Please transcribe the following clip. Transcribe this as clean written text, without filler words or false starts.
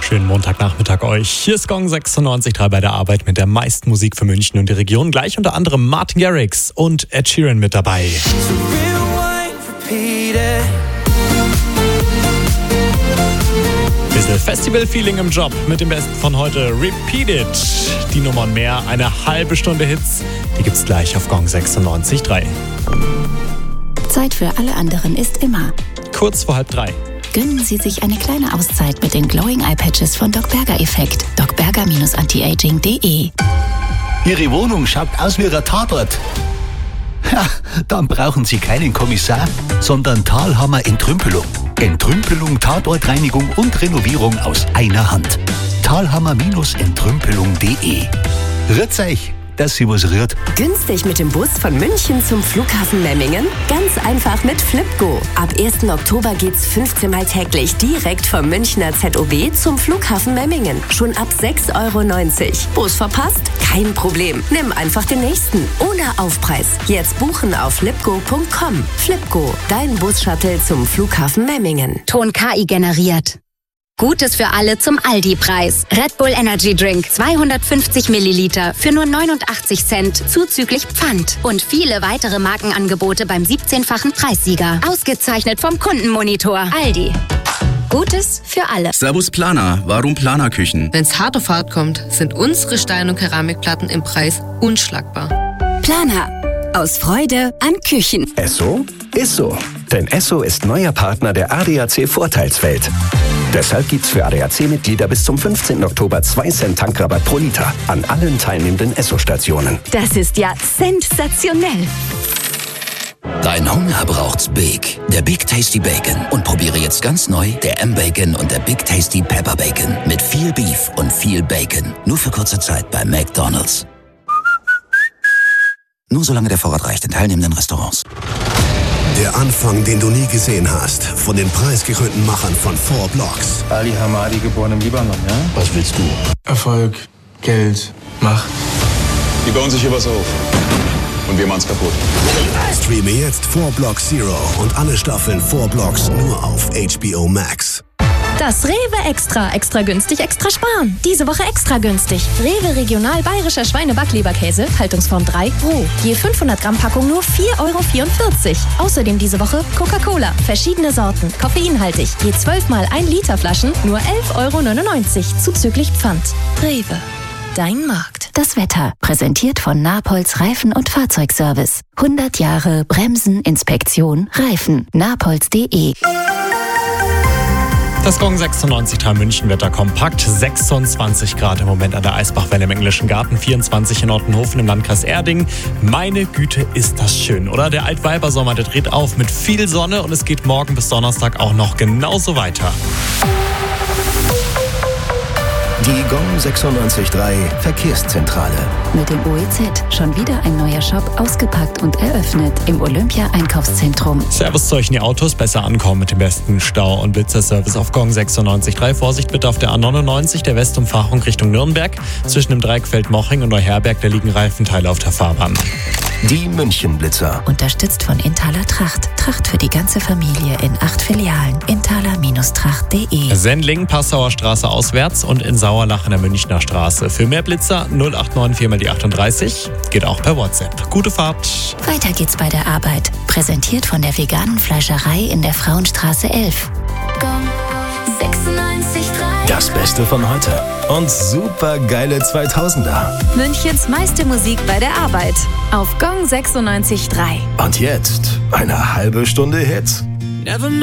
Schönen Montagnachmittag euch. Hier ist Gong 96.3 bei der Arbeit mit der meisten Musik für München und die Region. Gleich unter anderem Martin Garrix und Ed Sheeran mit dabei. Bisschen Festival-Feeling im Job mit dem Besten von heute. Repeat It. Die Nummern mehr, eine halbe Stunde Hits. Die gibt's gleich auf Gong 96.3. Zeit für alle anderen ist immer Kurz vor 2:30. Gönnen Sie sich eine kleine Auszeit mit den Glowing Eye Patches von Doc Berger Effekt. docberger-antiaging.de. Ihre Wohnung schaut aus wie ein Tatort. Ja, dann brauchen Sie keinen Kommissar, sondern Thalhammer Entrümpelung. Entrümpelung, Tatortreinigung und Renovierung aus einer Hand. Thalhammer-entrümpelung.de. Rührt's euch, dass Sie was rührt. Günstig mit dem Bus von München zum Flughafen Memmingen? Ganz einfach mit Flipgo. Ab 1. Oktober geht's 15 Mal täglich direkt vom Münchner ZOB zum Flughafen Memmingen. Schon ab 6,90 €. Bus verpasst? Kein Problem. Nimm einfach den nächsten. Ohne Aufpreis. Jetzt buchen auf flipgo.com. Flipgo, dein Bus-Shuttle zum Flughafen Memmingen. Ton KI generiert. Gutes für alle zum Aldi-Preis. Red Bull Energy Drink 250 Milliliter für nur 89 Cent zuzüglich Pfand. Und viele weitere Markenangebote beim 17-fachen Preissieger. Ausgezeichnet vom Kundenmonitor. Aldi. Gutes für alle. Servus Planer, warum Planerküchen? Wenn's hart auf hart kommt, sind unsere Stein- und Keramikplatten im Preis unschlagbar. Planer. Aus Freude an Küchen. Esso ist so. Denn Esso ist neuer Partner der ADAC Vorteilswelt. Deshalb gibt's für ADAC-Mitglieder bis zum 15. Oktober 2 Cent Tankrabatt pro Liter an allen teilnehmenden Esso-Stationen. Das ist ja sensationell. Dein Hunger braucht's Big. Der Big Tasty Bacon. Und probiere jetzt ganz neu der M-Bacon und der Big Tasty Pepper Bacon. Mit viel Beef und viel Bacon. Nur für kurze Zeit bei McDonald's. Nur solange der Vorrat reicht in teilnehmenden Restaurants. Der Anfang, den du nie gesehen hast, von den preisgekrönten Machern von 4 Blocks. Ali Hamadi, geboren im Libanon, ja? Was willst du? Erfolg, Geld, Macht. Die bauen sich hier was auf. Und wir machen's kaputt. Streame jetzt 4 Blocks Zero und alle Staffeln 4 Blocks nur auf HBO Max. Das Rewe Extra. Extra günstig, extra sparen. Diese Woche extra günstig. Rewe Regional Bayerischer Schweine-Backleberkäse, Haltungsform 3, roh. Je 500 Gramm Packung nur 4,44 €. Außerdem diese Woche Coca-Cola. Verschiedene Sorten, koffeinhaltig. Je 12 mal 1 Liter Flaschen nur 11,99 € zuzüglich Pfand. Rewe. Dein Markt. Das Wetter, präsentiert von Napolz Reifen- und Fahrzeugservice. 100 Jahre Bremsen, Inspektion, Reifen. napolz.de. Das Gong 96.3 München-Wetter kompakt. 26 Grad im Moment an der Eisbachwelle im Englischen Garten, 24 in Ottenhofen im Landkreis Erding. Meine Güte, ist das schön, oder? Der Altweibersommer, der dreht auf mit viel Sonne und es geht morgen bis Donnerstag auch noch genauso weiter. Die Gong 96.3 Verkehrszentrale. Mit dem OEZ schon wieder ein neuer Shop ausgepackt und eröffnet im Olympia-Einkaufszentrum. Servus zu euch in die Autos, besser ankommen mit dem besten Stau- und Blitzerservice auf Gong 96.3. Vorsicht bitte auf der A99, der Westumfahrung Richtung Nürnberg. Zwischen dem Dreieckfeld Moching und Neuherberg, da liegen Reifenteile auf der Fahrbahn. Die München-Blitzer. Unterstützt von Inthaler Tracht. Tracht für die ganze Familie in 8 Filialen. Inthaler-Tracht.de. Sendling, Passauer Straße auswärts und in Sauerlach in der Münchner Straße. Für mehr Blitzer 0894 mal die 38. Geht auch per WhatsApp. Gute Fahrt. Weiter geht's bei der Arbeit. Präsentiert von der veganen Fleischerei in der Frauenstraße 11. Gong 96.3. Das Beste von heute. Und super geile 2000er. Münchens meiste Musik bei der Arbeit. Auf Gong 96.3. Und jetzt eine halbe Stunde Hits.